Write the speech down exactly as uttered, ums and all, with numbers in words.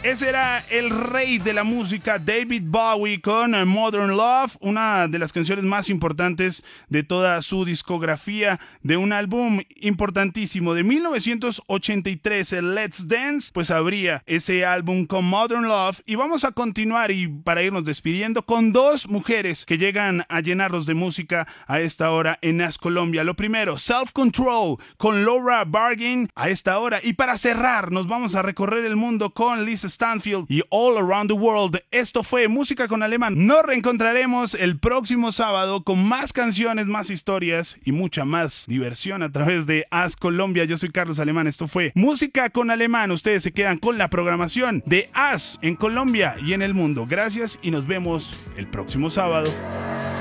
Ese era el rey de la música, David Bowie, con Modern Love, una de las canciones más importantes de toda su discografía, de un álbum importantísimo de mil novecientos ochenta y tres, el Let's Dance, pues abría ese álbum con Modern Love. Y vamos a continuar, y para irnos despidiendo, con dos mujeres que llegan a llenarnos de música a esta hora en As Colombia. Lo primero, Self Control con Laura Bargain a esta hora, y para cerrar nos vamos a recorrer el mundo con Lisa Stanfield y All Around the World. Esto fue Música con Alemán. Nos reencontraremos el próximo sábado con más canciones, más historias y mucha más diversión a través de As Colombia. Yo soy Carlos Alemán, esto fue Música con Alemán. Ustedes se quedan con la programación de As en Colombia y en el mundo. Gracias y nos vemos el próximo sábado.